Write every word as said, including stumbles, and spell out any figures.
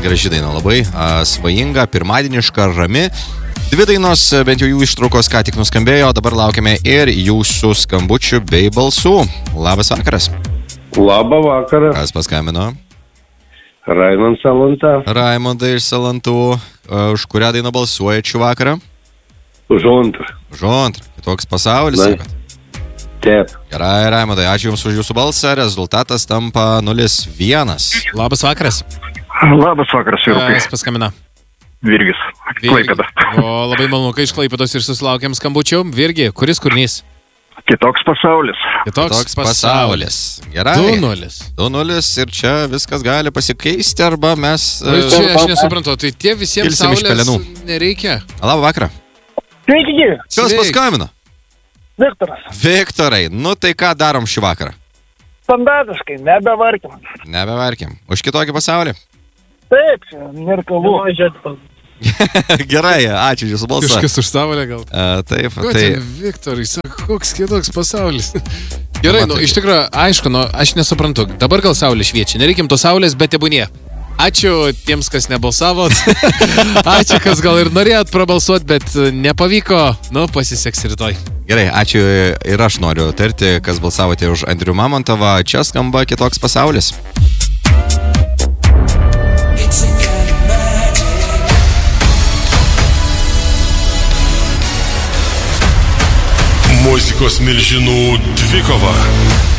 graži daina labai, svajinga, pirmadieniška, rami. Dvi dainos, bent jau jų ištraukos ką tik nuskambėjo, dabar laukiame ir jūsų skambučių bei balsų. Labas vakaras. Labą vakarą. Kas paskambino? Raimond Salanta. Raimondai iš Salantų. Už kurią dainą balsuoja šį vakarą? Už antrą. Už antrą. Toks pasaulis, sakot? Taip. Gerai, Raimondai, ačiū Jums už Jūsų balsą. Rezultatas tampa nulis vienas. Labas vakaras. Labas vakaras, vyrukai. Kas paskambina? Virgis. Klaipėda. O labai malonu, kai iš Klaipėdos ir susilaukėm skambučių. Virgi, kuris kūrinys? Kitoks pasaulis. Kitoks, Toks pasaulis. Gerai. du nulis. du nulis ir čia viskas gali pasikeisti arba mes... Nu, čia aš nesuprantu, tai tie visiems Kilsim iš saulės pelenų. nereikia. Labą vakarą. Sveiki, gyvi. Kas Sveik. paskambino? Viktoras. Viktorai, nu tai ką darom šį vakarą? Standartiškai, nebevarkim. Nebeverkim. Už kitokį pasaulį? Taip, čia nėra kalbų. Gerai, ačiū Jūsų balsą. Kažkas už saulę gal. Uh, taip, Ko tai... ten, Viktorai, sako, koks kitoks pasaulis. Gerai, Nu, nu, matai. iš tikrųjų, aišku, nu, aš nesuprantu. Dabar gal saulė šviečia, nereikim to saulės, bet tebūnie. Ačiū tiems, kas nebalsavot. Ačiū, kas gal ir norėjot prabalsuoti, bet nepavyko. Nu, pasiseks rytoj. Gerai, ačiū ir aš noriu tarti, kas balsavote už Andrių Mamontovą. Čia skamba Kitoks pasaulis. Muzikos milžinų dvikova.